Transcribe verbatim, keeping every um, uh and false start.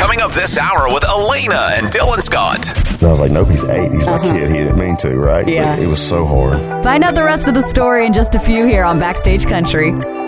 Coming up this hour with Elena and Dylan Scott. And I was like, nope, he's eight. He's my Uh-huh. kid. He didn't mean to, right? Yeah. But it was so hard. Find out the rest of the story in just a few here on Backstage Country.